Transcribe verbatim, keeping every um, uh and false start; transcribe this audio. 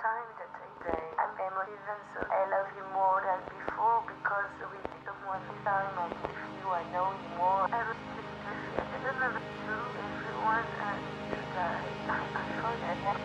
time that I say I'm emotive, so I love you more than before because with someone time I can feel I know you more. I respect you. I don't know if it's true, everyone and uh, I forget.